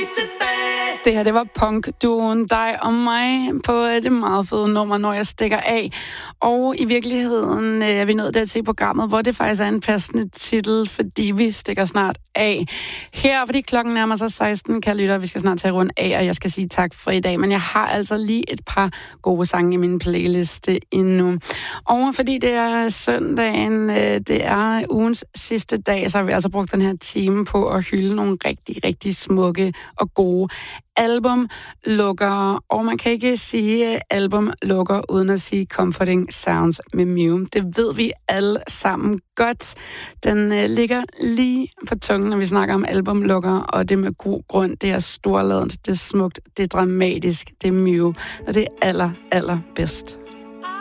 Det her, det var punkduoen Dig og mig på det meget fede nummer, Når jeg stikker af. Og i virkeligheden er vi nået dertil i programmet, hvor det faktisk er en passende titel, fordi vi stikker snart af. Her, fordi klokken nærmer sig 16, kan lytte, vi skal snart tage rundt af, og jeg skal sige tak for i dag. Men jeg har altså lige et par gode sange i min playliste endnu. Og fordi det er søndagen, det er ugens sidste dag, så har vi altså brugt den her time på at hylde nogle rigtig, rigtig smukke og gode albumlukker, og man kan ikke sige albumlukker uden at sige Comforting Sounds med Mew. Det ved vi alle sammen godt. Den ligger lige på tungen, når vi snakker om albumlukker, og det med god grund. Det er storladent, det er smukt, det er dramatisk, det er Mew, og det er allerbedst.